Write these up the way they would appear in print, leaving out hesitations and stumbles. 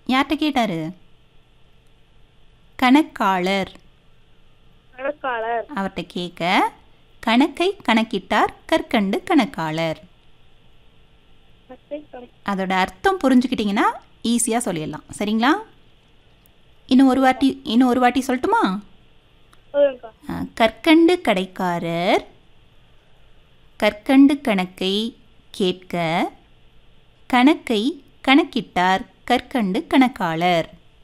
யார்கிட்ட கேட்டாரு? கணக்காளர். கணக்காளர். அவர்கிட்ட கேட்க கணக்கை கணக்கிட்டார் கற்கண்டு கணக்காளர். அதோட அர்த்தம் புரிஞ்சுக்கிட்டீங்கன்னா ஈஸியாக சொல்லிடலாம். சரிங்களா? இன்னும் ஒரு வாட்டி சொல்லட்டுமா? கற்கண்டு கடைக்காரர் கற்கண்டு கணக்கை கேட்க கணக்கை கணக்கிட்டார் கற்கண்டு கணக்காளர்.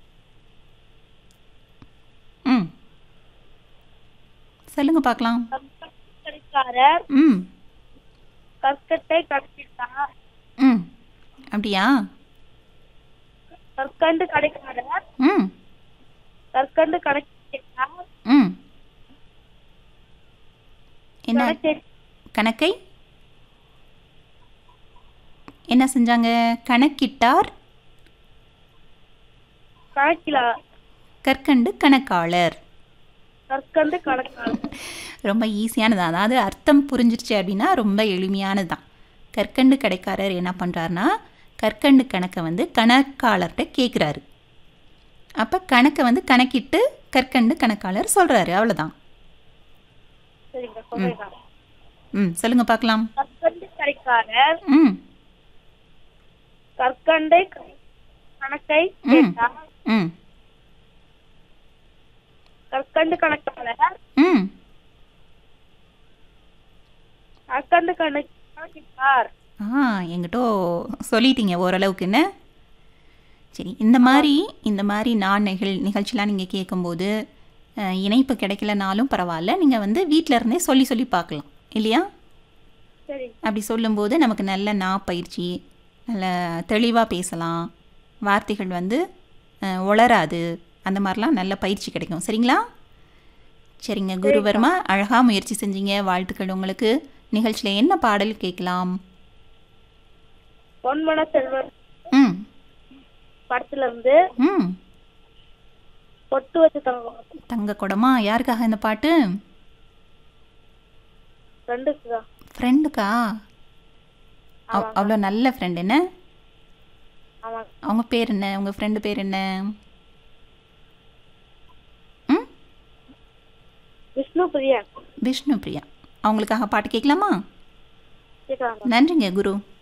சொல்லுங்க பார்க்கலாம். கடைக்காரர் கற்கட்டை கணக்கிட்டார். அப்படியா? கற்கண்டு கடைக்காரர் கற்கண்டு கணக்கிட்டார். என்ன கணக்கை என்ன செஞ்சாங்க? கணக்கிட்டார் கற்கண்டு கணக்காளர். கற்கண்டு கணக்காளர் ரொம்ப ஈஸியானது. அதாவது அர்த்தம் புரிஞ்சிருச்சு அப்படின்னா ரொம்ப எளிமையானது தான். கற்கண்டு கடைக்காரர் என்ன பண்ணுறாருனா கற்கண்டு கணக்கை வந்து கணக்காளர்கிட்ட கேட்குறாரு. அப்போ கணக்கை வந்து கணக்கிட்டு கற்கண்டு கணக்காளர் சொல்கிறாரு. அவ்வளோதான். சொல்லுங்க பார்க்கலாம். கற்கண்டு கடைக்காரர் கற்கண்டை கணக்கை கேட்டார். கற்கண்டு கணக்காளர் கற்கண்டு கணக்கிட்டார். என்கிட்ட சொல்லிட்டீங்க ஓரளவுக்குன்னு. சரி, இந்த மாதிரி நான் நிகழ்ச்சிலாம் நீங்கள் கேட்கும்போது இணைப்பு கிடைக்கலனாலும் பரவாயில்ல, நீங்கள் வந்து வீட்டில் இருந்தே சொல்லி பார்க்கலாம் இல்லையா? அப்படி சொல்லும்போது நமக்கு நல்ல பயிற்சி, நல்ல தெளிவாக பேசலாம், வார்த்தைகள் வந்து உளராது, அந்த மாதிரிலாம் நல்ல பயிற்சி கிடைக்கும். சரிங்களா? சரிங்க குருவர்மா, அழகாக முயற்சி செஞ்சீங்க. வாழ்த்துக்கள் உங்களுக்கு. நிகழ்ச்சியில் என்ன பாடல் கேட்கலாம்? பொன்மன செல்வன் படத்துல இருந்து பொட்டு வச்ச தங்க குடமா. யாருக்காக இந்த பாட்டு? ஃப்ரெண்டுக்கா? அவ்வளோ நல்ல ஃப்ரெண்ட் என்ன? அவங்க பேர் என்ன? உங்கள் ஃப்ரெண்டு பேர் என்ன? விஷ்ணுபிரியா. விஷ்ணுபிரியா. அவங்களுக்காக பாட்டு கேட்கலாமா? நன்றிங்க குரு.